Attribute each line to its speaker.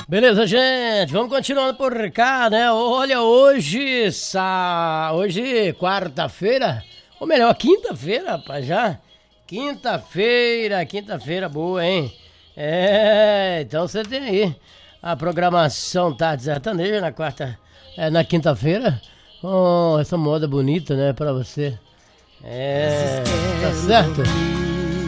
Speaker 1: Beleza, gente, vamos continuando por cá, né? Olha, hoje quarta-feira, ou melhor, quinta-feira, rapaz, já. Quinta-feira boa, hein? Então você tem aí a programação Tarde Sertaneja na quinta-feira, com essa moda bonita, né, pra você. Tá certo?